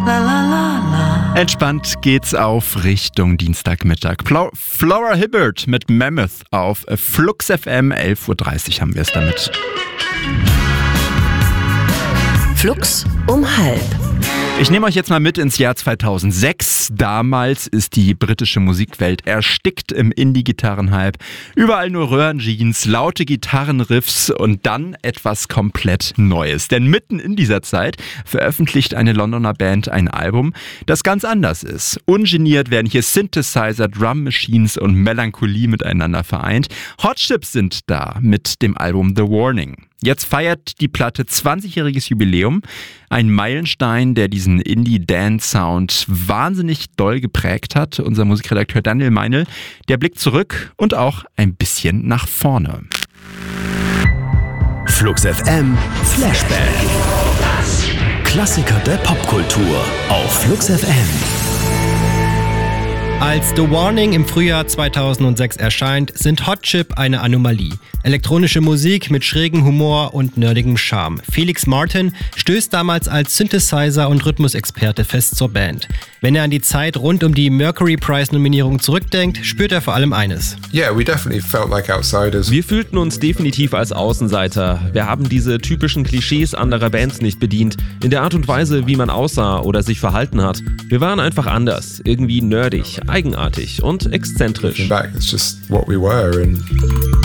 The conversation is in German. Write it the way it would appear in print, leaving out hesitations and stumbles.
Entspannt geht's auf Richtung Dienstagmittag. Flora Hibbert mit Mammoth auf Flux FM, 11.30 Uhr haben wir es damit. Flux um 12:30. Ich nehme euch jetzt mal mit ins Jahr 2006. Damals ist die britische Musikwelt erstickt im Indie-Gitarrenhype. Überall nur Röhrenjeans, laute Gitarrenriffs und dann etwas komplett Neues. Denn mitten in dieser Zeit veröffentlicht eine Londoner Band ein Album, das ganz anders ist. Ungeniert werden hier Synthesizer, Drum Machines und Melancholie miteinander vereint. Hot Chips sind da mit dem Album The Warning. Jetzt feiert die Platte 20-jähriges Jubiläum. Ein Meilenstein, der diesen Indie-Dance-Sound wahnsinnig doll geprägt hat. Unser Musikredakteur Daniel Meinl, der blickt zurück und auch ein bisschen nach vorne. Flux FM Flashback. Klassiker der Popkultur auf Flux FM. Als The Warning im Frühjahr 2006 erscheint, sind Hot Chip eine Anomalie. Elektronische Musik mit schrägem Humor und nerdigem Charme. Felix Martin stößt damals als Synthesizer- und Rhythmusexperte fest zur Band. Wenn er an die Zeit rund um die Mercury Prize-Nominierung zurückdenkt, spürt er vor allem eines. Yeah, we definitely felt like outsiders. Wir fühlten uns definitiv als Außenseiter. Wir haben diese typischen Klischees anderer Bands nicht bedient, in der Art und Weise, wie man aussah oder sich verhalten hat. Wir waren einfach anders, irgendwie nerdig, eigenartig und exzentrisch. Back, it's just what we were and